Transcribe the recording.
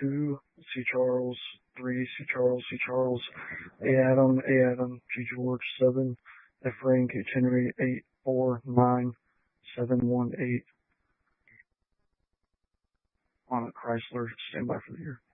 2, C. Charles, 3, C. Charles, C. Charles, A. Adam, A. Adam, G. George, 7, F. Frank, H. Henry, 8, 4, 9, 7, 1, 8. On a Chrysler, standby for the year.